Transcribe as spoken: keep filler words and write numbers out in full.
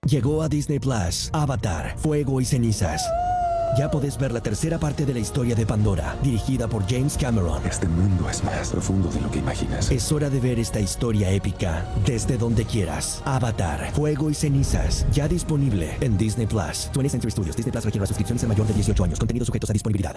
Llegó a Disney Plus, Avatar, Fuego y Cenizas. Ya podés ver la tercera parte de la historia de Pandora, dirigida por James Cameron. Este mundo es más profundo de lo que imaginas. Es hora de ver esta historia épica desde donde quieras. Avatar, Fuego y Cenizas, ya disponible en Disney Plus. twentieth Century Studios. Disney Plus requiere una suscripción y ser mayor de dieciocho años. Contenidos sujetos a disponibilidad.